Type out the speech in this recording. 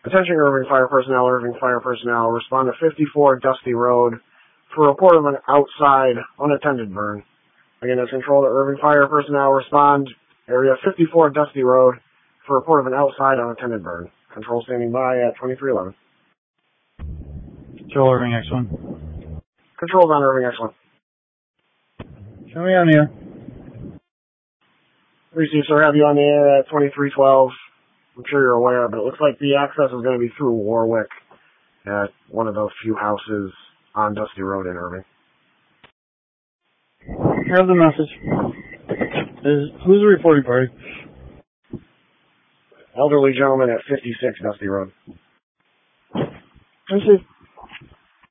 Attention Irving Fire Personnel, respond to 54 Dusty Road for a report of an outside unattended burn. Again, as control to Irving Fire Personnel, respond area 54 Dusty Road for a report of an outside unattended burn. Control standing by at 2311. Control Irving X1. Control's on Irving X1. Show me on the air. Receive, sir, have you on the air at 2312. I'm sure you're aware, but it looks like the access is going to be through Warwick at one of those few houses on Dusty Road in Irving. Have the message. Who's the reporting party? Elderly gentleman at 56 Dusty Road. Receive.